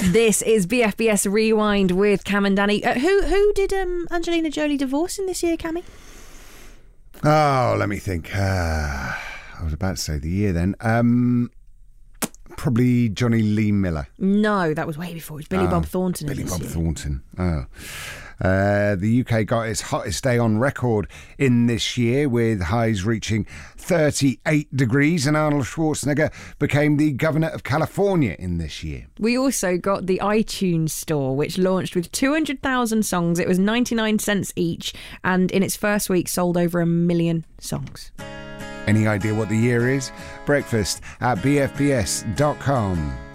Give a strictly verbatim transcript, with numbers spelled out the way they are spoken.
This is B F B S Rewind with Cam and Danny. Uh, who who did um, Angelina Jolie divorce in this year, Cammy? Oh, let me think. Uh, I was about to say the year then. Um, probably Johnny Lee Miller. No, that was way before. It was Billy oh, Bob Thornton. Billy in this Bob year. Thornton. Oh. Uh, the U K got its hottest day on record in this year, with highs reaching thirty-eight degrees, and Arnold Schwarzenegger became the governor of California in this year. We also got the iTunes store, which launched with two hundred thousand songs. It was ninety-nine cents each, and in its first week sold over a million songs. Any idea what the year is? Breakfast at b f b s dot com.